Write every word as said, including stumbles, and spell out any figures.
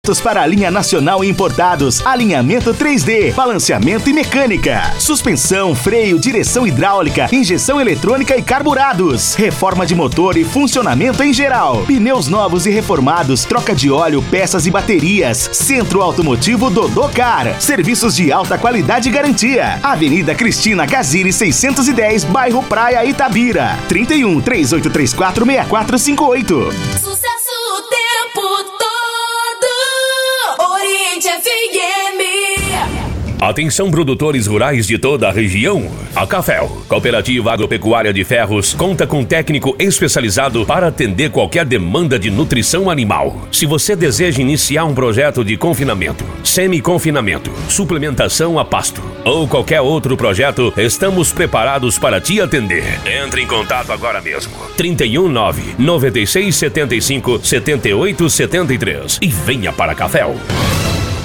Para a linha nacional e importados, alinhamento três D, balanceamento e mecânica, suspensão, freio, direção hidráulica, injeção eletrônica e carburados, reforma de motor e funcionamento em geral, pneus novos e reformados, troca de óleo, peças e baterias. Centro Automotivo Dodô Car, serviços de alta qualidade e garantia. Avenida Cristina Gaziri seiscentos e dez, bairro Praia, Itabira. trinta e um, três oito três quatro, seis quatro cinco oito. Sucesso o tempo todo. Oriente F M. Atenção, produtores rurais de toda a região. A Cafel, Cooperativa Agropecuária de Ferros, conta com técnico especializado para atender qualquer demanda de nutrição animal. Se você deseja iniciar um projeto de confinamento, semi-confinamento, suplementação a pasto ou qualquer outro projeto, estamos preparados para te atender. Entre em contato agora mesmo. trinta e um, nove, noventa e seis, setenta e cinco, setenta e oito, setenta e três e venha para a Cafel.